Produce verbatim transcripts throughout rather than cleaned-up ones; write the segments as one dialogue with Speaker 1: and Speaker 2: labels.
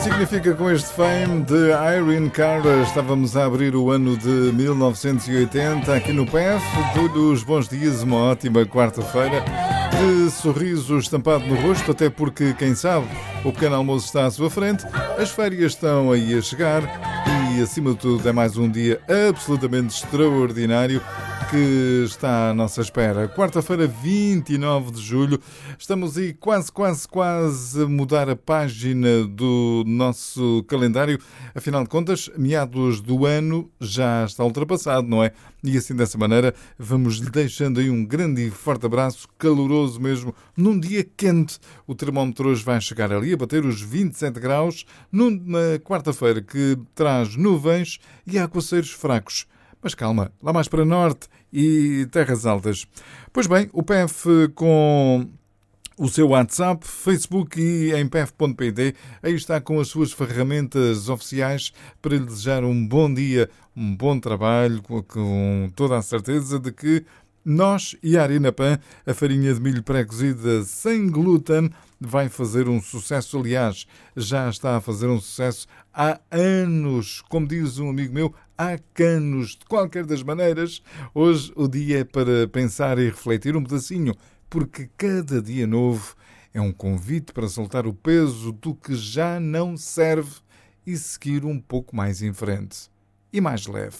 Speaker 1: Significa com este Fame de Irene Cara. Estávamos a abrir o ano de mil novecentos e oitenta aqui no P F. Dou-lhe os bons dias, uma ótima quarta-feira de sorriso estampado no rosto, até porque, quem sabe, o pequeno almoço está à sua frente, as férias estão aí a chegar e, acima de tudo, é mais um dia absolutamente extraordinário que está à nossa espera. Quarta-feira, vinte e nove de julho, estamos aí quase, quase, quase a mudar a página do nosso calendário. Afinal de contas, meados do ano já está ultrapassado, não é? E assim, dessa maneira, vamos lhe deixando aí um grande e forte abraço, caloroso mesmo, num dia quente. O termómetro hoje vai chegar ali a bater os vinte e sete graus, numa quarta-feira que traz nuvens e aguaceiros fracos. Mas calma, lá mais para norte e terras altas. Pois bem, o P F com o seu WhatsApp, Facebook e em p f ponto p t, aí está com as suas ferramentas oficiais para lhe desejar um bom dia, um bom trabalho, com toda a certeza de que nós e a Harina Pan, a farinha de milho pré-cozida sem glúten, vai fazer um sucesso. Aliás, já está a fazer um sucesso há anos. Como diz um amigo meu, há canos. De qualquer das maneiras, hoje o dia é para pensar e refletir um pedacinho, porque cada dia novo é um convite para soltar o peso do que já não serve e seguir um pouco mais em frente. E mais leve.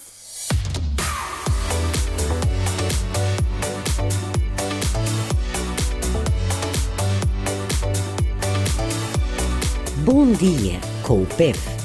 Speaker 2: Bom dia com o P F.